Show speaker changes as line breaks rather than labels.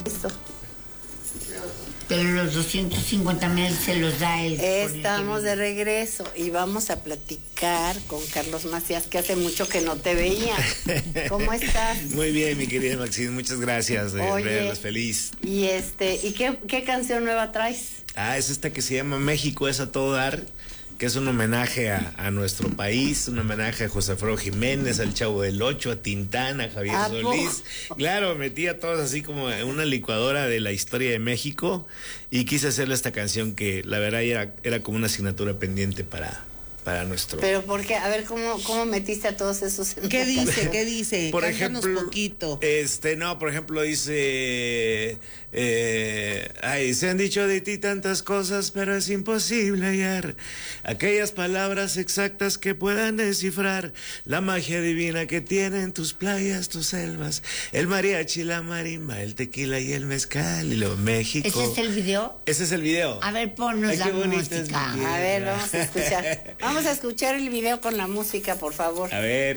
Eso.
Pero los 250,000 se los da él.
Estamos de regreso y vamos a platicar con Carlos Macías, que hace mucho que no te veía. ¿Cómo estás?
Muy bien, mi querida Maxine, muchas gracias de verlos feliz.
¿Y qué canción nueva traes?
Es esta que se llama México es a todo dar, que es un homenaje a nuestro país, un homenaje a José Alfredo Jiménez, al Chavo del Ocho, a Tintán, a Javier Solís. Claro, metí a todos así como en una licuadora de la historia de México y quise hacerle esta canción que la verdad era como una asignatura pendiente para nuestro...
Pero ¿por qué? A ver, ¿cómo metiste a todos esos?
¿Qué dice?
Por
Cántanos
ejemplo,
poquito.
por ejemplo dice... se han dicho de ti tantas cosas, pero es imposible hallar aquellas palabras exactas que puedan descifrar la magia divina que tienen tus playas, tus selvas, el mariachi, la marimba, el tequila y el mezcal y lo México.
¿Ese es el video?
Ese es el video.
A ver, ponnos la música.
A ver, vamos a escuchar. Vamos a escuchar el video con la música, por favor.
A ver.